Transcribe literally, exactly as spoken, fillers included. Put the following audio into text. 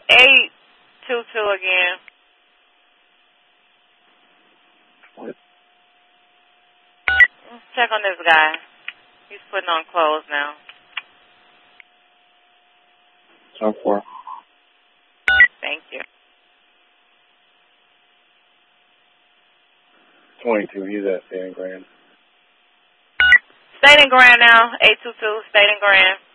eight two two again. What? Let's check on this guy. He's putting on clothes now. So far. Thank you. twenty-two. He's at State and Grand. State and Grand now. eight two two, State and Grand.